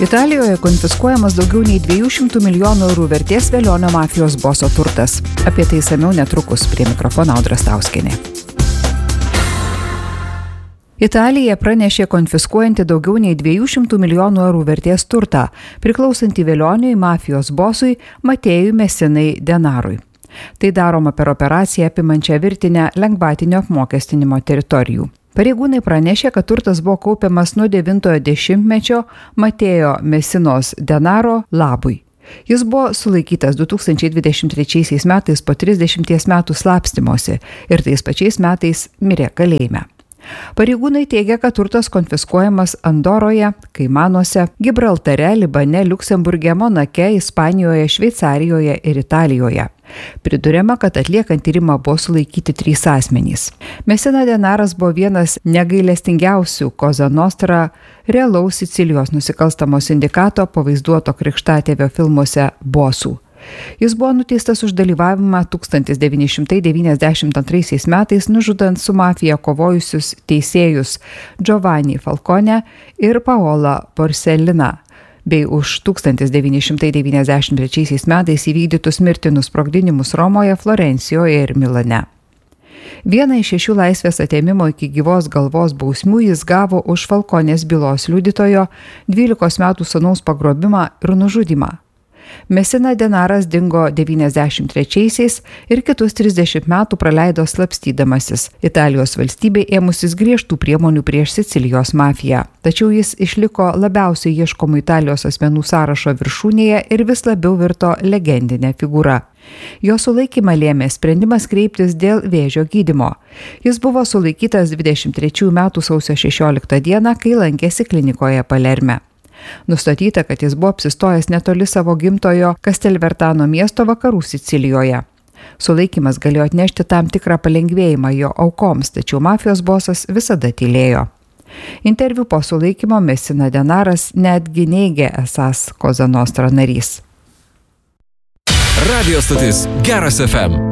Italijoje konfiskuojamas daugiau nei 200 milijonų eurų vertės Velionio mafijos boso turtas. Apie tai išsamiau netrukus, prie mikrofono Audra Stauskienė. Italija pranešė konfiskuojanti daugiau nei 200 milijonų eurų vertės turtą, priklausantį Velioniui mafijos bosui Matėjui Messinai Denarui. Tai daroma per operaciją apimančią virtinę lengvatinio apmokestinimo teritorijų. Pareigūnai pranešė, kad turtas buvo kaupiamas nuo 90-ojo dešimtmečio Matėjo Mesinos Denaro labui. Jis buvo sulaikytas 2023 metais po 30 metų slapstymosi ir tais pačiais metais mirė kalėjime. Pareigūnai teigia, kad turtas konfiskuojamas Andoroje, Kaimanuose, Gibraltare, Libane, Liuksemburge, Monake, Ispanijoje, Šveicarijoje ir Italijoje. Priduriama, kad atliekant tyrimą buvo sulaikyti 3 asmenys. Messina Denaras buvo vienas negailestingiausių Cosa Nostra realaus Sicilijos nusikalstamo sindikato pavaizduoto krikštatėvio filmuose bosų. Jis buvo nuteistas už dalyvavimą 1992 metais nužudant su mafija kovojusius teisėjus Giovanni Falcone ir Paola Borsellino, bei už 1993 metais įvykdytus mirtinus sprogdinimus Romoje, Florencijoje ir Milane. Vieną iš 6 laisvės atėmimo iki gyvos galvos bausmių jis gavo už Falconės bylos liudytojo 12 metų sūnaus pagrobimą ir nužudymą. Messina Denaras dingo 93 ir kitus 30 metų praleido slapstydamasis, Italijos valstybė ėmusis griežtų priemonių prieš Sicilijos mafiją. Tačiau jis išliko labiausiai ieškomų Italijos asmenų sąrašo viršūnėje ir vis labiau virto legendinė figūra. Jo sulaikymą lėmė sprendimas kreiptis dėl vėžio gydymo. Jis buvo sulaikytas 23 metų sausio 16 dieną, kai lankėsi klinikoje Palerme. Nustatyta, kad jis buvo apsistojęs netoli savo gimtojo Castelvetrano miesto vakarų Sicilijoje. Sulaikymas galėjo atnešti tam tikrą palengvėjimą jo aukoms, tačiau mafijos bosas visada tylėjo. Interviu po sulaikymo Messina Denaras netgi neigė esąs Cosa Nostra narys. Radio stotis Geras FM.